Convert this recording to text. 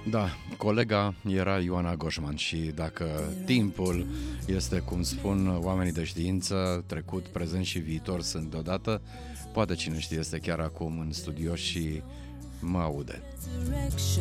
Da, colega era Ioana Goșman și dacă timpul este, cum spun oamenii de știință, trecut, prezent și viitor sunt deodată, poate cine știe este chiar acum în studio și mă aude.